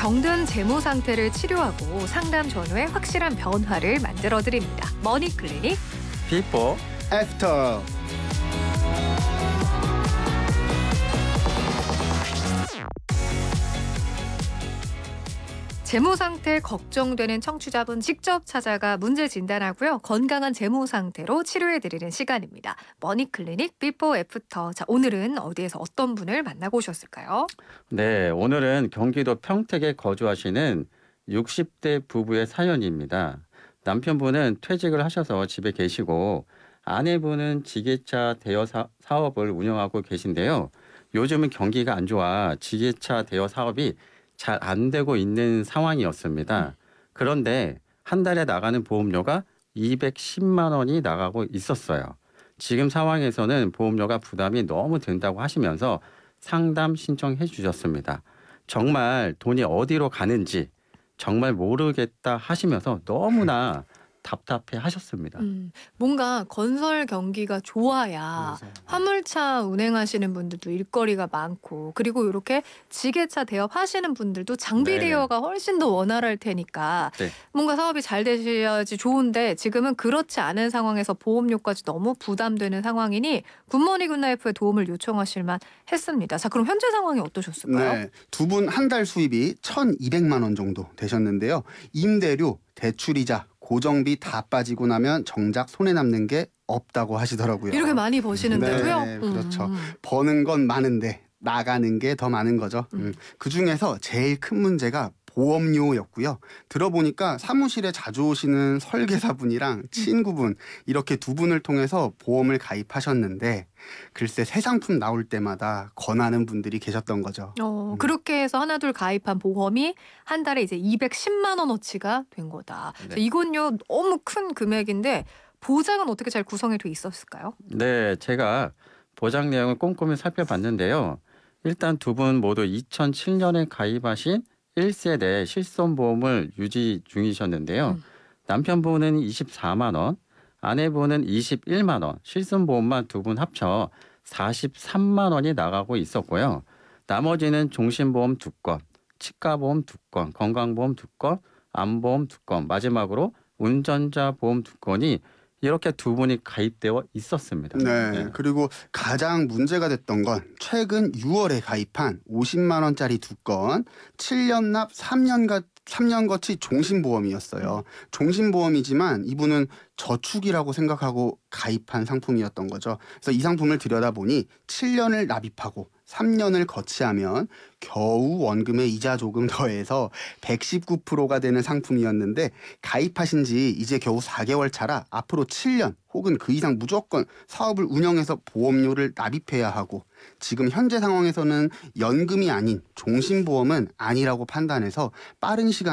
병든 재무 상태를 치료하고 상담 전후에 확실한 변화를 만들어드립니다. 머니클리닉 비포 애프터. 재무 상태 걱정되는 청취자분 직접 찾아가 문제 진단하고요. 건강한 재무 상태로 치료해드리는 시간입니다. 머니클리닉 비포 애프터. 자, 오늘은 어디에서 어떤 분을 만나고 오셨을까요? 네, 오늘은 경기도 평택에 거주하시는 60대 부부의 사연입니다. 남편분은 퇴직을 하셔서 집에 계시고 아내분은 지게차 대여 사업을 운영하고 계신데요. 요즘은 경기가 안 좋아 지게차 대여 사업이 잘 안 되고 있는 상황이었습니다. 그런데 한 달에 나가는 보험료가 210만 원이 나가고 있었어요. 지금 상황에서는 보험료가 부담이 너무 된다고 하시면서 상담 신청해 주셨습니다. 정말 돈이 어디로 가는지 정말 모르겠다 하시면서 너무나 답답해 하셨습니다. 뭔가 건설 경기가 좋아야 맞아요. 화물차 운행하시는 분들도 일거리가 많고, 그리고 이렇게 지게차 대업하시는 분들도 장비 네. 대여가 훨씬 더 원활할 테니까 네. 뭔가 사업이 잘 되셔야지 좋은데, 지금은 그렇지 않은 상황에서 보험료까지 너무 부담되는 상황이니 굿모닝 굿나이프의 도움을 요청하실 만 했습니다. 자, 그럼 현재 상황이 어떠셨을까요? 네, 두 분 한 달 수입이 1,200만 원 정도 되셨는데요. 임대료, 대출이자, 고정비 다 빠지고 나면 정작 손에 남는 게 없다고 하시더라고요. 이렇게 많이 버시는데도요? 네, 그렇죠. 버는 건 많은데 나가는 게 더 많은 거죠. 그 중에서 제일 큰 문제가 보험료였고요. 들어보니까 사무실에 자주 오시는 설계사분이랑 친구분 이렇게 두 분을 통해서 보험을 가입하셨는데 글쎄 새 상품 나올 때마다 권하는 분들이 계셨던 거죠. 그렇게 해서 하나둘 가입한 보험이 한 달에 이제 210만 원어치가 된 거다. 네. 이건요, 너무 큰 금액인데 보장은 어떻게 잘 구성이 돼 있었을까요? 네, 제가 보장 내용을 꼼꼼히 살펴봤는데요. 일단 두 분 모두 2007년에 가입하신 1세대 실손보험을 유지 중이셨는데요. 남편분은 24만 원, 아내분은 21만 원, 실손보험만 두 분 합쳐 43만 원이 나가고 있었고요. 나머지는 종신보험 2건, 치과보험 2건, 건강보험 2건, 암보험 2건, 마지막으로 운전자 보험 2건이 이렇게 두 분이 가입되어 있었습니다. 네, 그리고 가장 문제가 됐던 건 최근 6월에 가입한 50만 원짜리 두 건, 7년 납 3년 거치 종신보험이었어요. 종신보험이지만 이분은 저축이라고 생각하고 가입한 상품이었던 거죠. 그래서 이 상품을 들여다보니 7년을 납입하고 3년을 거치하면 겨우 원금의 이자 조금 더해서 119%가 되는 상품이었는데 가입하신 지 이제 겨우 4개월 차라 앞으로 7년 혹은 그 이상 무조건 사업을 운영해서 보험료를 납입해야 하고, 지금 현재 상황에서는 연금이 아닌 종신보험은 아니라고 판단해서 빠른 시간